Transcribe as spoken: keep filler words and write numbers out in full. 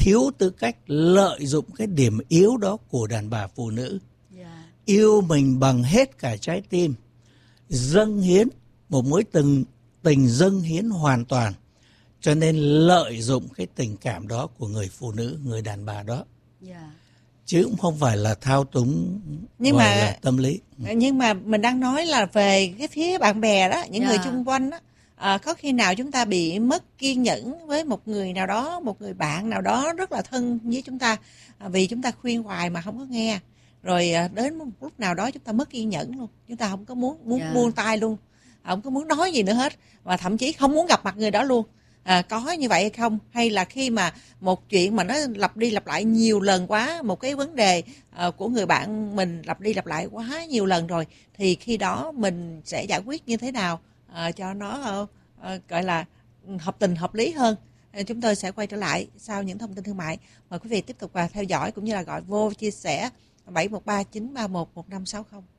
thiếu tư cách lợi dụng cái điểm yếu đó của đàn bà phụ nữ. Yeah. Yêu mình bằng hết cả trái tim, dâng hiến một mối tình tình dâng hiến hoàn toàn, cho nên lợi dụng cái tình cảm đó của người phụ nữ, người đàn bà đó. Yeah. Chứ cũng không phải là thao túng, nhưng gọi mà là tâm lý. Nhưng mà mình đang nói là về cái phía bạn bè đó, những Yeah. người xung quanh đó. À, có khi nào chúng ta bị mất kiên nhẫn với một người nào đó, một người bạn nào đó rất là thân với chúng ta, à, vì chúng ta khuyên hoài mà không có nghe, rồi à, đến một lúc nào đó chúng ta mất kiên nhẫn luôn, chúng ta không có muốn muốn Yeah. buông tay luôn, không có muốn nói gì nữa hết, và thậm chí không muốn gặp mặt người đó luôn. À, có như vậy hay không? Hay là khi mà một chuyện mà nó lặp đi lặp lại nhiều lần quá, một cái vấn đề uh, của người bạn mình lặp đi lặp lại quá nhiều lần rồi, thì khi đó mình sẽ giải quyết như thế nào uh, cho nó uh, uh, gọi là hợp tình hợp lý hơn? Uh, chúng tôi sẽ quay trở lại sau những thông tin thương mại. Mời quý vị tiếp tục uh, theo dõi cũng như là gọi vô chia sẻ bảy một ba chín ba một một năm sáu không.